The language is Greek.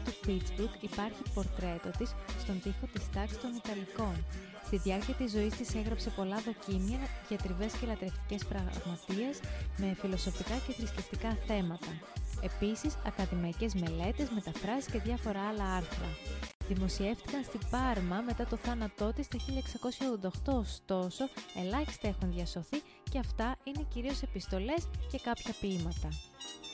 του Πίτσμπουργκ υπάρχει πορτρέτο της στον τοίχο της τάξης των Ιταλικών. Στη διάρκεια της ζωής της έγραψε πολλά δοκίμια για τριβές και λατρευτικές πραγματείες με φιλοσοφικά και θρησκευτικά θέματα. Επίσης, ακαδημαϊκές μελέτες, μεταφράσεις και διάφορα άλλα άρθρα. Δημοσιεύτηκαν στην Πάρμα μετά το θάνατό της το 1688, ωστόσο ελάχιστα έχουν διασωθεί και αυτά είναι κυρίως επιστολές και κάποια ποίηματα.